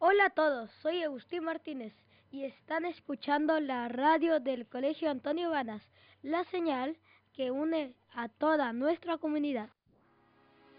Hola a todos, soy Agustín Martínez y están escuchando la radio del Colegio Antonio Banas, la señal que une a toda nuestra comunidad.